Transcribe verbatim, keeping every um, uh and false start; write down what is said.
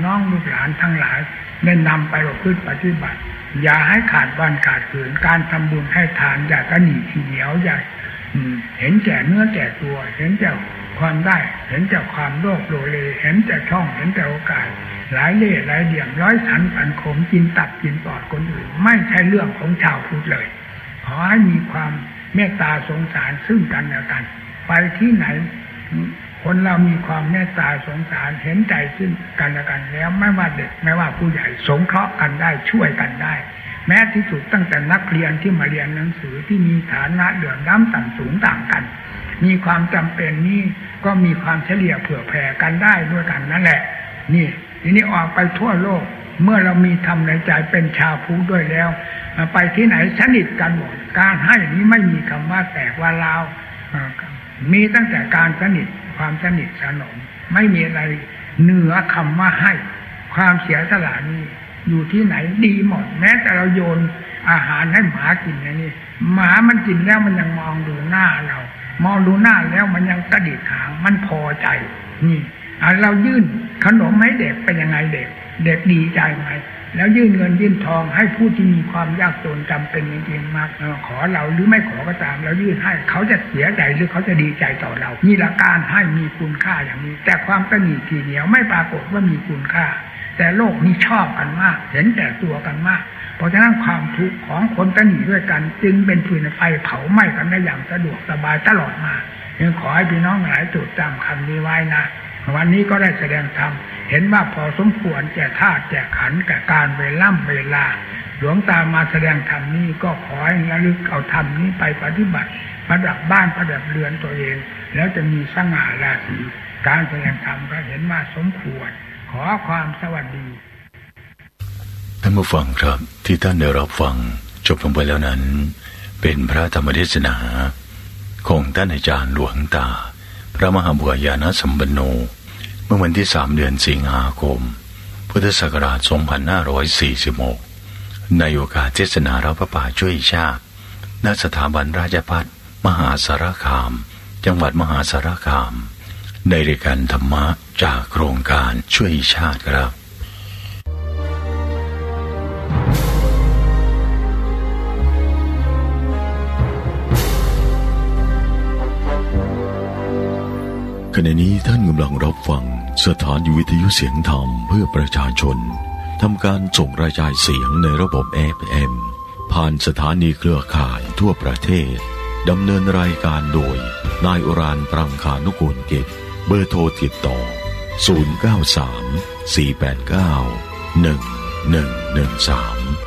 น้องลูกหลานทั้งหลายได้นำไปประพฤติปฏิบัติอย่าให้ขาดวันขาดคืนการทำบุญให้ทานอย่าตระหนี่ทีเหนียวอย่าเห็นแก่เนื้อแก่ตัวเห็นแก่ความได้เห็นแก่ความโลภโลเลเห็นแต่ช่องเห็นแต่โอกาสหลายเล่ห์หลายเดี่ยมร้อยสันพันขมกินตับกินปอดคนอื่นไม่ใช่เรื่องของชาวพุทธเลยขอให้มีความเมตตาสงสารซึ่งกันและกันไปที่ไหนคนเรามีความเมตตาสงสารเห็นใจซึ่งกันและกันแล้วไม่ว่าเด็กไม่ว่าผู้ใหญ่สงเคราะห์กันได้ช่วยกันได้แม้ที่สุดตั้งแต่นักเรียนที่มาเรียนหนังสือที่มีฐานะเดือดร้อนต่ำสูงต่างกันมีความจำเป็นนี่ก็มีความเฉลี่ยเผื่อแผ่กันได้ด้วยกันนั่นแหละนี่ทีนี้ออกไปทั่วโลกเมื่อเรามีธรรมในใจเป็นชาวพุทธด้วยแล้วไปที่ไหนสนิทกันหมดการให้นี้ไม่มีคำว่าแตกว่าลาวมีตั้งแต่การสนิทความสนิทสนมไม่มีอะไรเหนือคำว่าให้ความเสียสละนี้อยู่ที่ไหนดีหมดแม้แต่เราโยนอาหารให้หมากินอย่างนี้หมามันกินแล้วมันยังมองดูหน้าเรามองดูหน้าแล้วมันยังกระดิกหางมันพอใจนี่เรายื่นขนมให้เด็กเป็นยังไงเด็กเด็กดีใจไหมแล้วยื่นเงินยื่นทองให้ผู้ที่มีความยากจนจำเป็นจริงๆมากขอเราหรือไม่ขอก็ตามแล้วยื่นให้เขาจะเสียใจหรือเขาจะดีใจต่อเรานี่ละการให้มีคุณค่าอย่างนี้แต่ความตระหนี่ทีเหนียวไม่ปรากฏว่ามีคุณค่าแต่โลกนี้ชอบกันมากเห็นแต่ตัวกันมากเพราะฉะนั้นความทุกข์ของคนตระหนี่ด้วยกันจึงเป็นฟืนไฟเผาไหม้กันได้อย่างสะดวกสบายตลอดมายังขอให้พี่น้องหลายจดจำคำนี้ไว้นะวันนี้ก็ได้แสดงธรรมเห็นว่าพอสมควรแก่ธาตุแก่ขันธ์แก่การเวล่ำเวลาหลวงตามาแสดงธรรมนี้ก็ขอให้ระลึกเอาธรรมนี้ไปปฏิบัติประดับบ้านประดับเรือนตัวเองแล้วจะมีสง่าราศีการแสดงธรรมก็เห็นว่าสมควรขอความสวัสดีท่านผู้ฟังครับที่ท่านได้รับฟังจบลงไปแล้วนั้นเป็นพระธรรมเทศนาของท่านอาจารย์หลวงตาพระมหาบุญญาณสัมปันโนเมื่อวันที่สามเดือนสิงหาคมพุทธศักราชสองพันห้าร้อยสี่สิบหกในโอกาสเทศนารับพระป่าช่วยชาติณสถาบันราชภัฏมหาสารคามจังหวัดมหาสารคามในรายการธรรมะจากโครงการช่วยชาติครับขณะนี้ท่านกำลังรับฟังสถานีวิทยุเสียงธรรมเพื่อประชาชนทำการส่งกระจายเสียงในระบบ เอฟ เอ็ม ผ่านสถานีเครือข่ายทั่วประเทศดำเนินรายการโดยนายอุรานปรังคานุกูลกิจเบอร์โทรติดต่อศูนย์ เก้า สาม สี่ แปด เก้า หนึ่ง หนึ่ง หนึ่ง สาม